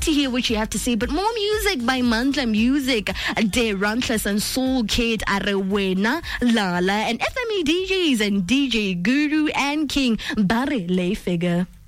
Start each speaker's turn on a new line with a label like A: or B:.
A: to hear what you have to say. But more music by Mandla Music, De Rantless and Soul Kid Arewena, Lala, and FME DJs and DJ Guru and King Barre Lay Figure.